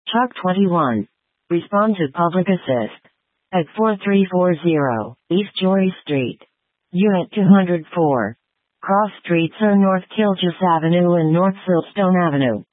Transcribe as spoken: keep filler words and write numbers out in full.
Chalk twenty-one. Respond to public assist. At four three four zero, East Jory Street. Unit two hundred four. Cross streets are North Kilgis Avenue and North Siltstone Avenue.